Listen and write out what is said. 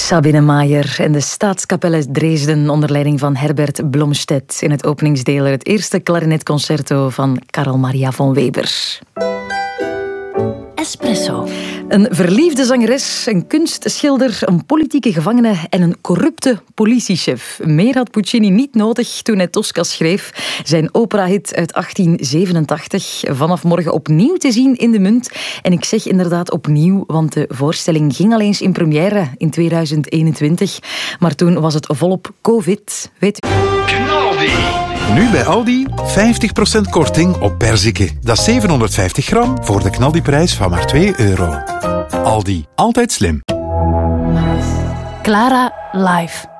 Sabine Maier en de Staatskapelle Dresden onder leiding van Herbert Blomstedt in het openingsdeel het eerste klarinetconcerto van Carl Maria von Weber. Espresso. Een verliefde zangeres, een kunstschilder, een politieke gevangene en een corrupte politiechef. Meer had Puccini niet nodig toen hij Tosca schreef. Zijn operahit uit 1887. Vanaf morgen opnieuw te zien in de Munt. En ik zeg inderdaad opnieuw, want de voorstelling ging al eens in première in 2021. Maar toen was het volop COVID. Weet u? Knaldi. Nu bij Aldi 50% korting op perziken. Dat is 750 gram voor de knaldiprijs van maar €2. Aldi, altijd slim. Clara live.